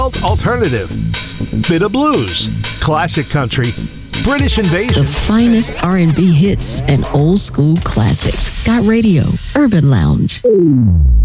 Alternative, bit of blues, classic country, British invasion. The finest R&B hits and old school classics. Scott Radio, Urban Lounge.